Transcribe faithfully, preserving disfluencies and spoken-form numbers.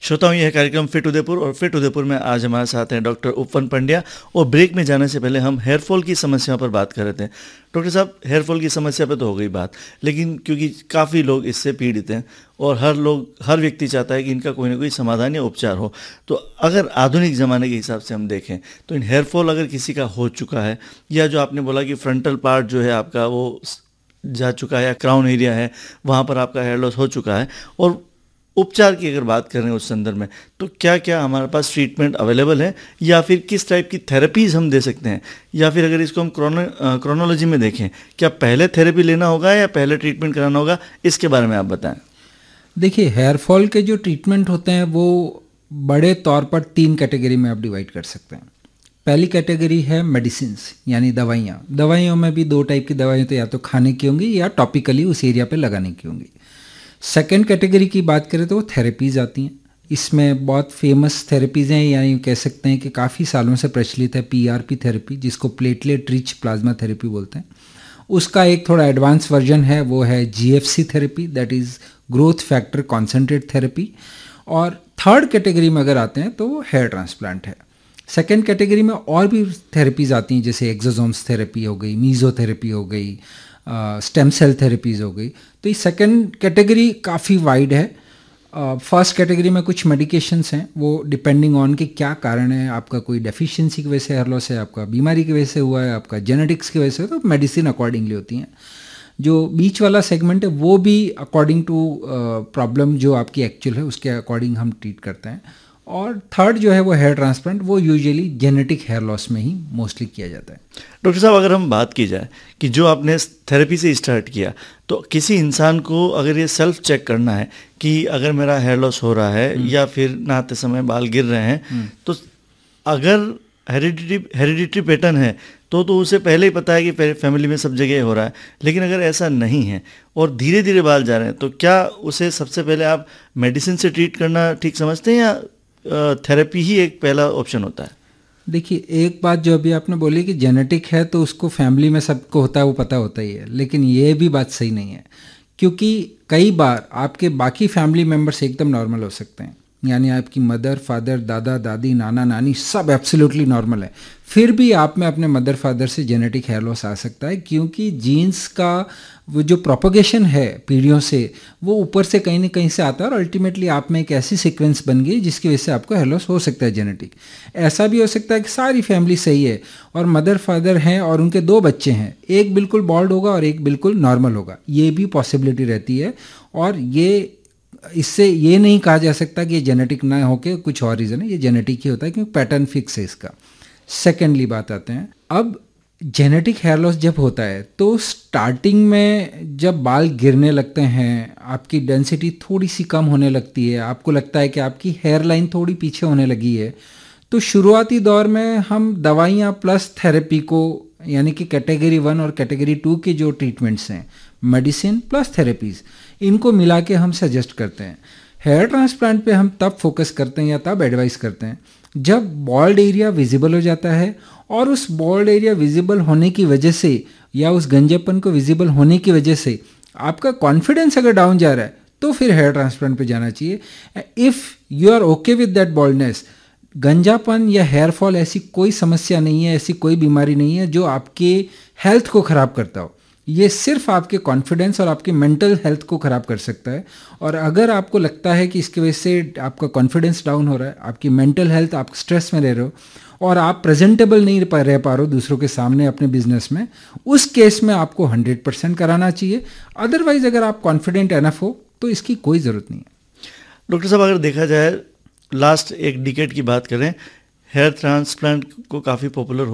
श्रोताओं, यह कार्यक्रम फिट उदयपुर और फिट उदयपुर में आज हमारे साथ हैं डॉक्टर उपवन पंड्या। और ब्रेक में जाने से पहले हम हेयर फॉल की समस्या पर बात कर रहे थे। डॉक्टर साहब, हेयर फॉल की समस्या पे तो हो गई बात, लेकिन क्योंकि काफ़ी लोग इससे पीड़ित हैं और हर लोग हर व्यक्ति चाहता है कि इनका कोई ना कोई समाधान या उपचार हो, तो अगर आधुनिक ज़माने के हिसाब से हम देखें तो इन हेयर फॉल अगर किसी का हो चुका है, या जो आपने बोला कि फ्रंटल पार्ट जो है आपका वो जा चुका है या क्राउन एरिया है वहाँ पर आपका हेयर लॉस हो चुका है, और उपचार की अगर बात करें उस संदर्भ में, तो क्या क्या हमारे पास ट्रीटमेंट अवेलेबल है, या फिर किस टाइप की थेरेपीज़ हम दे सकते हैं, या फिर अगर इसको हम क्रोनो क्रोनोलॉजी में देखें, क्या पहले थेरेपी लेना होगा या पहले ट्रीटमेंट कराना होगा, इसके बारे में आप बताएं। देखिए, हेयर फॉल के जो ट्रीटमेंट होते हैं वो बड़े तौर पर तीन कैटेगरी में आप डिवाइड कर सकते हैं। पहली कैटेगरी है मेडिसिन्स, यानी दवाइयाँ। दवाइयों में भी दो टाइप की दवाइयाँ, तो या तो खाने की होंगी या टॉपिकली उस एरिया पे लगाने की होंगी। सेकेंड कैटेगरी की बात करें तो वो थेरेपीज़ आती हैं। इसमें बहुत फेमस थेरेपीज़ हैं, यानी कह सकते हैं कि काफ़ी सालों से प्रचलित है पीआरपी थेरेपी, जिसको प्लेटलेट रिच प्लाज्मा थेरेपी बोलते हैं। उसका एक थोड़ा एडवांस वर्जन है, वो है GFC therapy, that is growth factor concentrate therapy. और थर्ड कैटेगरी में अगर आते हैं तो वो हेयर ट्रांसप्लांट है। सेकेंड कैटेगरी में और भी थेरेपीज़ आती हैं, जैसे एक्सोसोम्स थेरेपी हो गई, मीज़ोथेरेपी हो गई, स्टेम सेल थेरेपीज़ हो गई। तो ये सेकेंड कैटेगरी काफ़ी वाइड है। फर्स्ट uh, कैटेगरी में कुछ मेडिकेशंस हैं, वो डिपेंडिंग ऑन कि क्या कारण है, आपका कोई डेफिशिएंसी की वजह से हेयर लॉस है, आपका बीमारी की वजह से हुआ है, आपका जेनेटिक्स की वजह से, तो मेडिसिन अकॉर्डिंगली होती हैं। जो बीच वाला सेगमेंट है वो भी अकॉर्डिंग टू प्रॉब्लम जो आपकी एक्चुअल है उसके अकॉर्डिंग हम ट्रीट करते हैं। और थर्ड जो है वो हेयर ट्रांसप्लांट, वो यूजुअली जेनेटिक हेयर लॉस में ही मोस्टली किया जाता है। डॉक्टर साहब, अगर हम बात की जाए कि जो आपने थेरेपी से स्टार्ट किया, तो किसी इंसान को अगर ये सेल्फ चेक करना है कि अगर मेरा हेयर लॉस हो रहा है या फिर नहाते समय बाल गिर रहे हैं, तो अगर हेरिडिटी हेरिडिटरी पैटर्न है तो तो उसे पहले ही पता है कि फैमिली में सब जगह हो रहा है। लेकिन अगर ऐसा नहीं है और धीरे धीरे बाल जा रहे हैं, तो क्या उसे सबसे पहले आप मेडिसिन से ट्रीट करना ठीक समझते हैं, या थेरेपी ही एक पहला ऑप्शन होता है? देखिए, एक बात जो अभी आपने बोली कि जेनेटिक है तो उसको फैमिली में सबको होता है, वो पता होता ही है, लेकिन ये भी बात सही नहीं है, क्योंकि कई बार आपके बाकी फैमिली मेम्बर्स एकदम नॉर्मल हो सकते हैं, यानी आपकी मदर फादर दादा दादी नाना नानी सब एब्सोल्युटली नॉर्मल है, फिर भी आप में अपने मदर फादर से जेनेटिक हेयर लॉस आ सकता है, क्योंकि जीन्स का वो जो प्रोपोगेशन है पीढ़ियों से, वो ऊपर से कहीं ना कहीं से आता है, और अल्टीमेटली आप में एक ऐसी सीक्वेंस बन गई जिसकी वजह से आपको हेयर लॉस हो सकता है जेनेटिक। ऐसा भी हो सकता है कि सारी फैमिली सही है और मदर फादर हैं और उनके दो बच्चे हैं, एक बिल्कुल बॉल्ड होगा और एक बिल्कुल नॉर्मल होगा, ये भी पॉसिबिलिटी रहती है। और ये इससे ये नहीं कहा जा सकता कि ये जेनेटिक ना होके कुछ और रीज़न है, ये जेनेटिक ही होता है क्योंकि पैटर्न फिक्स है इसका। सेकेंडली बात आते हैं, अब जेनेटिक हेयर लॉस जब होता है तो स्टार्टिंग में जब बाल गिरने लगते हैं, आपकी डेंसिटी थोड़ी सी कम होने लगती है, आपको लगता है कि आपकी हेयर लाइन थोड़ी पीछे होने लगी है, तो शुरुआती दौर में हम दवाइयाँ प्लस थेरेपी को, यानी कि कैटेगरी वन और कैटेगरी टू के जो ट्रीटमेंट्स हैं, मेडिसिन प्लस थेरेपीज़, इनको मिला के हम सजेस्ट करते हैं। हेयर ट्रांसप्लांट पे हम तब फोकस करते हैं या तब एडवाइस करते हैं जब बॉल्ड एरिया विजिबल हो जाता है, और उस बॉल्ड एरिया विजिबल होने की वजह से या उस गंजेपन को विजिबल होने की वजह से आपका कॉन्फिडेंस अगर डाउन जा रहा है, तो फिर हेयर ट्रांसप्लांट पे जाना चाहिए। If you are okay with that baldness, गंजापन या हेयर फॉल ऐसी कोई समस्या नहीं है, ऐसी कोई बीमारी नहीं है जो आपके हेल्थ को ख़राब करता हो, ये सिर्फ आपके कॉन्फिडेंस और आपकी मेंटल हेल्थ को ख़राब कर सकता है। और अगर आपको लगता है कि इसकी वजह से आपका कॉन्फिडेंस डाउन हो रहा है, आपकी मेंटल हेल्थ, आप स्ट्रेस में रह रहे हो और आप प्रेजेंटेबल नहीं रह पा रहे हो दूसरों के सामने अपने बिजनेस में, उस केस में आपको हंड्रेड परसेंट कराना चाहिए। अदरवाइज अगर आप कॉन्फिडेंट एनफ हो तो इसकी कोई ज़रूरत नहीं है। डॉक्टर साहब, अगर देखा जाए लास्ट एक डिकेड की बात करें, हेयर ट्रांसप्लांट को काफ़ी पॉपुलर